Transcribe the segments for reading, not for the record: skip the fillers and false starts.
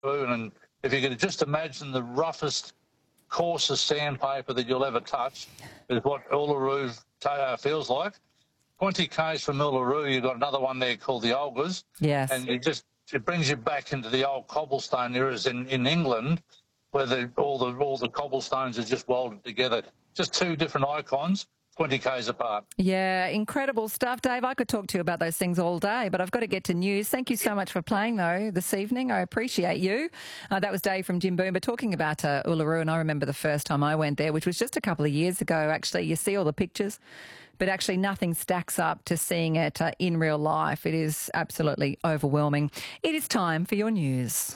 And if you could just imagine the roughest, coarsest sandpaper that you'll ever touch is what Uluru feels like. 20 k's from Uluru, you've got another one there called the Olgas. Yes. And it brings you back into the old cobblestone areas in England, where all the cobblestones are just welded together. Just two different icons, 20 k's apart. Yeah, incredible stuff, Dave. I could talk to you about those things all day, but I've got to get to news. Thank you so much for playing, though, this evening. I appreciate you. That was Dave from Jimboomba talking about Uluru, and I remember the first time I went there, which was just a couple of years ago, actually. You see all the pictures, but actually nothing stacks up to seeing it in real life. It is absolutely overwhelming. It is time for your news.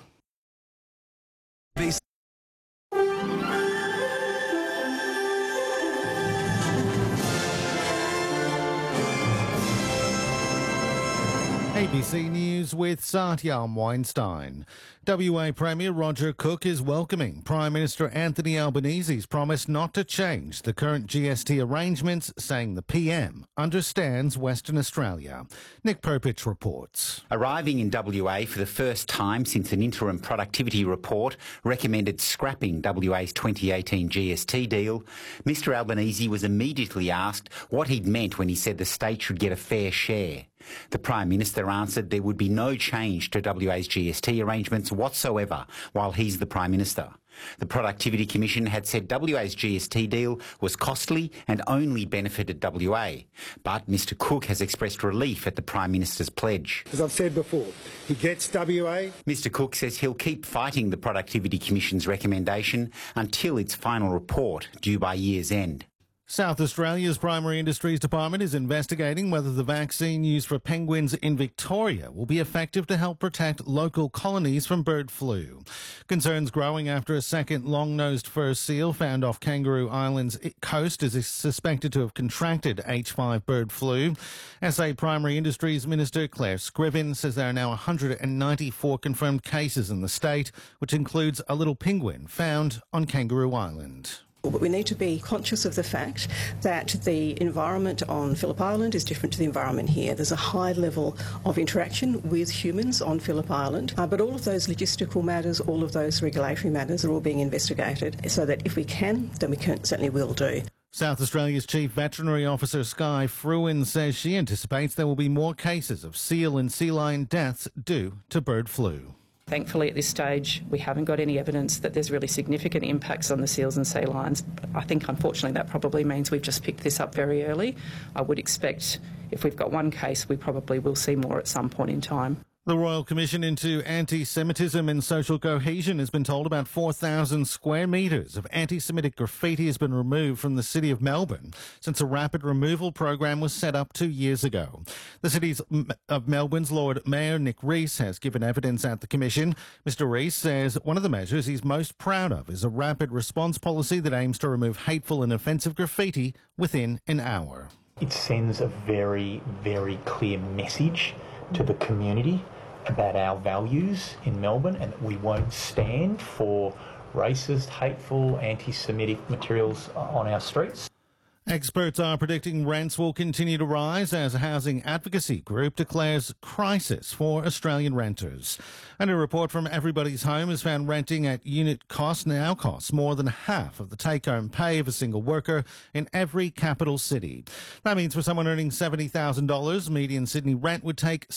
ABC News with Satyam Weinstein. WA Premier Roger Cook is welcoming Prime Minister Anthony Albanese's promise not to change the current GST arrangements, saying the PM understands Western Australia. Nick Perpich reports. Arriving in WA for the first time since an interim productivity report recommended scrapping WA's 2018 GST deal, Mr Albanese was immediately asked what he'd meant when he said the state should get a fair share. The Prime Minister answered there would be no change to WA's GST arrangements whatsoever while he's the Prime Minister. The Productivity Commission had said WA's GST deal was costly and only benefited WA. But Mr Cook has expressed relief at the Prime Minister's pledge. As I've said before, he gets WA. Mr Cook says he'll keep fighting the Productivity Commission's recommendation until its final report, due by year's end. South Australia's Primary Industries Department is investigating whether the vaccine used for penguins in Victoria will be effective to help protect local colonies from bird flu. Concerns growing after a second long-nosed fur seal found off Kangaroo Island's coast is suspected to have contracted H5 bird flu. SA Primary Industries Minister Claire Scriven says there are now 194 confirmed cases in the state, which includes a little penguin found on Kangaroo Island. But we need to be conscious of the fact that the environment on Phillip Island is different to the environment here. There's a high level of interaction with humans on Phillip Island, but all of those logistical matters, all of those regulatory matters are all being investigated, so that if we can, then we certainly will do. South Australia's Chief Veterinary Officer Sky Fruin says she anticipates there will be more cases of seal and sea lion deaths due to bird flu. Thankfully, at this stage, we haven't got any evidence that there's really significant impacts on the seals and sea lions. I think, unfortunately, that probably means we've just picked this up very early. I would expect if we've got one case, we probably will see more at some point in time. The Royal Commission into Anti-Semitism and Social Cohesion has been told about 4,000 square metres of anti-Semitic graffiti has been removed from the City of Melbourne since a rapid removal program was set up 2 years ago. The City of Melbourne's Lord Mayor Nick Rees has given evidence at the Commission. Mr Rees says one of the measures he's most proud of is a rapid response policy that aims to remove hateful and offensive graffiti within an hour. It sends a very, very clear message to the community about our values in Melbourne, and that we won't stand for racist, hateful, anti-Semitic materials on our streets. Experts are predicting rents will continue to rise as a housing advocacy group declares crisis for Australian renters. And a report from Everybody's Home has found renting at unit cost now costs more than half of the take-home pay of a single worker in every capital city. That means for someone earning $70,000, median Sydney rent would take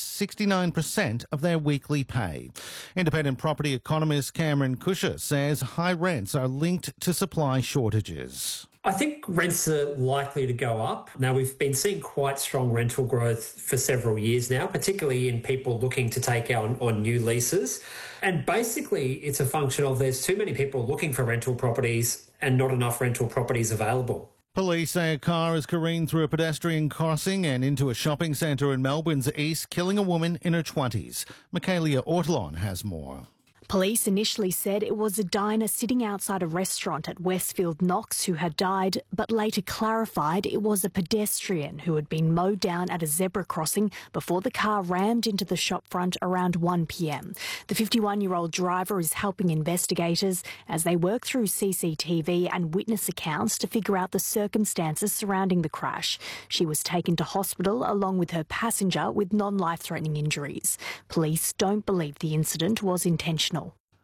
69% of their weekly pay. Independent property economist Cameron Cusher says high rents are linked to supply shortages. I think rents are likely to go up. Now, we've been seeing quite strong rental growth for several years now, particularly in people looking to take on new leases. And basically, it's a function of there's too many people looking for rental properties and not enough rental properties available. Police say a car has careened through a pedestrian crossing and into a shopping centre in Melbourne's east, killing a woman in her 20s. Michaelia Ortolon has more. Police initially said it was a diner sitting outside a restaurant at Westfield Knox who had died, but later clarified it was a pedestrian who had been mowed down at a zebra crossing before the car rammed into the shopfront around 1 p.m. The 51-year-old driver is helping investigators as they work through CCTV and witness accounts to figure out the circumstances surrounding the crash. She was taken to hospital along with her passenger with non-life-threatening injuries. Police don't believe the incident was intentional.